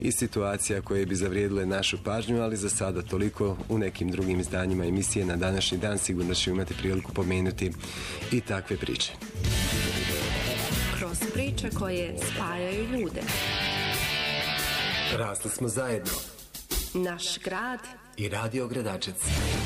i situacija koje bi zavrijedile našu pažnju, ali za sada toliko. U nekim drugim izdanjima emisije na današnji dan sigurno ćemo imati priliku pomenuti i takve priče. Kroz priče koje spajaju ljude. Rasli smo zajedno. Naš grad i Radio Gradačec.